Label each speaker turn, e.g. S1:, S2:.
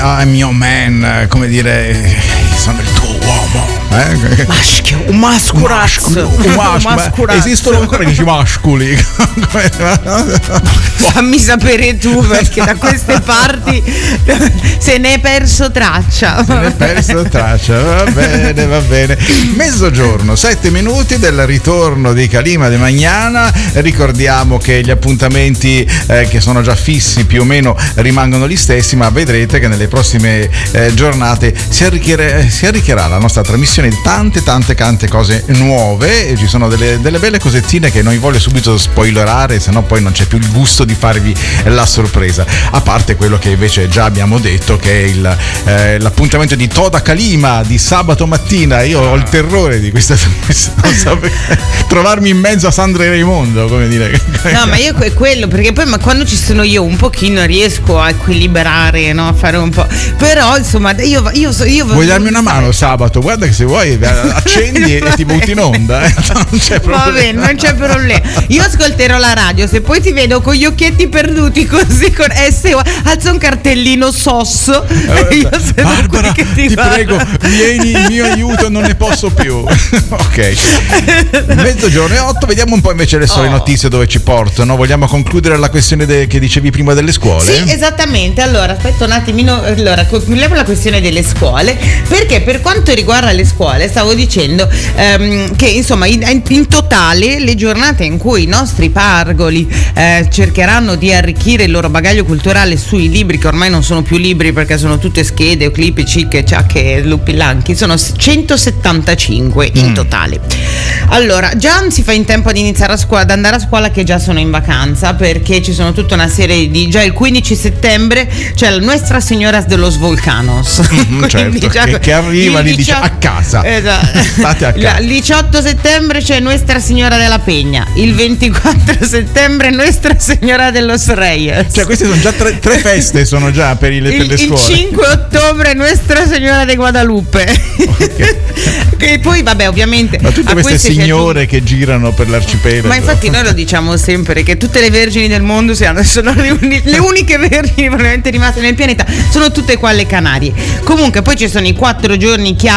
S1: I'm your man, come dire, sono il tuo uomo.
S2: Maschio, un mascurazzo.
S1: Esistono ancora che ci mascoli.
S2: Fammi sapere tu, perché da queste parti se ne è perso traccia.
S1: Va bene. Mezzogiorno, 7 minuti del ritorno di Calima de Magnana. Ricordiamo che gli appuntamenti che sono già fissi più o meno rimangono gli stessi, ma vedrete che nelle prossime giornate si arricchirà la nostra trasmissione di tante cose nuove, e ci sono delle belle cosettine che non voglio subito spoilerare, se no poi non c'è più il gusto di farvi la sorpresa, a parte quello che invece già abbiamo detto, che è l'appuntamento di Toda Calima di sabato mattina. Io ho il terrore di questa non so, trovarmi in mezzo a Sandra e Raimondo, come dire.
S2: No, ma io è quello, perché poi quando ci sono io un pochino riesco a equilibrare, no? A fare un po', però insomma io
S1: vuoi darmi una mano sabato? Guarda che se vuoi accendi e ti butti in onda, non c'è problema. Va
S2: bene, non c'è problema. Io ascolterò la radio, se poi ti vedo con gli occhietti perduti così con alza un cartellino SOS, io
S1: Barbara, ti prego, vieni in mio aiuto, non ne posso più. Ok, mezzogiorno e 8, vediamo un po' invece le sole notizie dove ci portano. Vogliamo concludere la questione che dicevi prima delle scuole?
S2: Sì, esattamente. Allora, aspetta un attimino, concludiamo la questione delle scuole, perché per quanto riguarda le scuole stavo dicendo che insomma in totale le giornate in cui i nostri pargoli cercheranno di arricchire il loro bagaglio culturale sui libri, che ormai non sono più libri perché sono tutte schede o clip, cicche, ciacche, lupi lanchi, sono 175 in totale. Allora, già si fa in tempo ad iniziare ad andare a scuola, che già sono in vacanza, perché ci sono tutta una serie di, già il 15 settembre c'è la Nuestra Señora de los Volcanos,
S1: certo, che arriva lì, dice a casa.
S2: Esatto.
S1: State a casa.
S2: Il 18 settembre c'è Nuestra Signora della Peña, il 24 settembre Nuestra Signora de los Reyes.
S1: Cioè queste sono già tre feste, sono già per le scuole.
S2: Il 5 ottobre Nuestra Signora de Guadalupe. Okay. E poi vabbè, ovviamente,
S1: ma tutte queste signore che girano per l'arcipelago.
S2: Ma infatti noi lo diciamo sempre, che tutte le vergini del mondo sono le uniche vergini probabilmente rimaste nel pianeta, sono tutte qua alle Canarie. Comunque poi ci sono i 4 giorni chiave